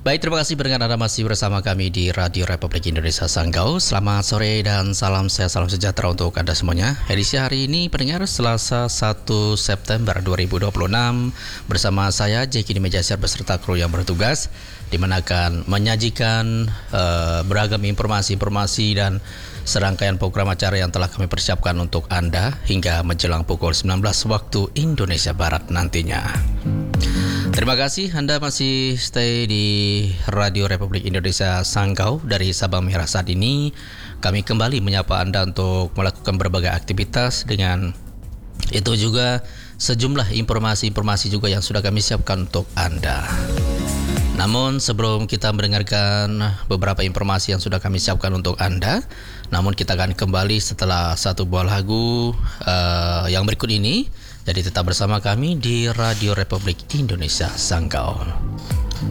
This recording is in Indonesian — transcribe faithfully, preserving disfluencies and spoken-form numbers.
Baik, terima kasih pendengar Anda masih bersama kami di Radio Republik Indonesia Sanggau. Selamat sore dan salam sehat, salam sejahtera untuk Anda semuanya. Edisi hari ini pendengar Selasa satu September dua ribu dua puluh enam bersama saya Jeki di meja siar beserta kru yang bertugas, di mana akan menyajikan uh, beragam informasi-informasi dan serangkaian program acara yang telah kami persiapkan untuk Anda hingga menjelang pukul sembilan belas waktu Indonesia Barat nantinya. Terima kasih Anda masih stay di Radio Republik Indonesia Sanggau. Dari Sabang Merah saat ini kami kembali menyapa Anda untuk melakukan berbagai aktivitas, dengan itu juga sejumlah informasi-informasi juga yang sudah kami siapkan untuk Anda. Namun sebelum kita mendengarkan beberapa informasi yang sudah kami siapkan untuk Anda, namun kita akan kembali setelah satu buah lagu uh, yang berikut ini. Jadi tetap bersama kami di Radio Republik Indonesia Sanggau.